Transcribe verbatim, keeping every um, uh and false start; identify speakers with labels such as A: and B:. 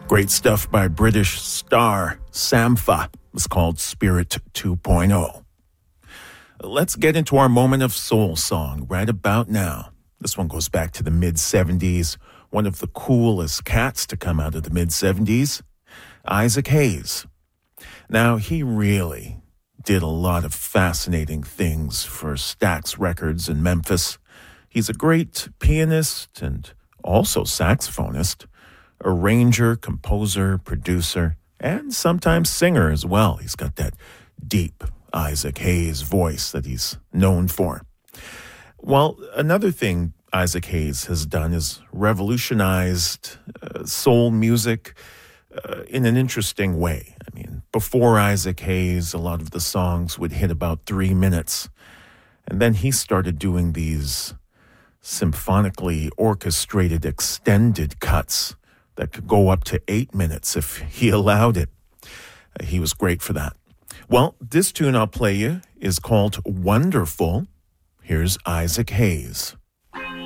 A: Great stuff by British star Sampha. It was called Spirit two point oh. Let's get into our moment of soul song right about now. This one goes back to the mid-seventies. One of the coolest cats to come out of the mid-seventies, Isaac Hayes. Now, he really did a lot of fascinating things for Stax Records in Memphis. He's a great pianist and also saxophonist, arranger, composer, producer, and sometimes singer as well. He's got that deep Isaac Hayes voice that he's known for. Well, another thing Isaac Hayes has done is revolutionized uh, soul music uh, in an interesting way. I mean, before Isaac Hayes, a lot of the songs would hit about three minutes. And then he started doing these symphonically orchestrated extended cuts that could go up to eight minutes if he allowed it. Uh, he was great for that. Well, this tune I'll play you is called Wonderful. Here's Isaac Hayes.